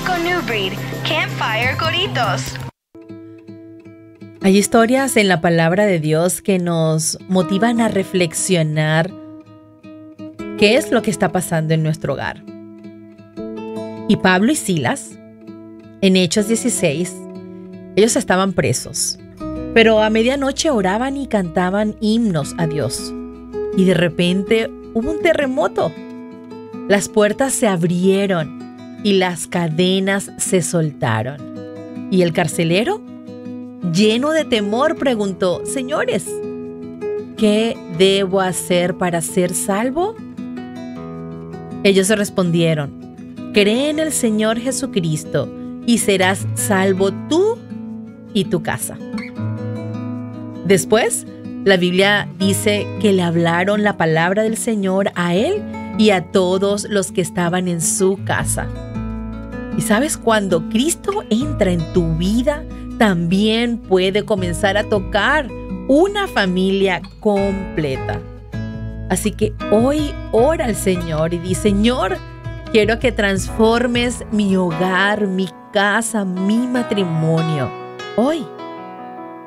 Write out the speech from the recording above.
con New Breed, Campfire Coritos. Hay historias en la palabra de Dios que nos motivan a reflexionar qué es lo que está pasando en nuestro hogar. Y Pablo y Silas, en Hechos 16, ellos estaban presos, pero a medianoche oraban y cantaban himnos a Dios. Y de repente hubo un terremoto. Las puertas se abrieron y las cadenas se soltaron. Y el carcelero, lleno de temor, preguntó: «Señores, ¿qué debo hacer para ser salvo?». Ellos respondieron: «Cree en el Señor Jesucristo y serás salvo tú y tu casa». Después, la Biblia dice que le hablaron la palabra del Señor a él y a todos los que estaban en su casa. Y sabes, cuando Cristo entra en tu vida, también puede comenzar a tocar una familia completa. Así que hoy ora al Señor y di: «Señor, quiero que transformes mi hogar, mi casa, mi matrimonio hoy».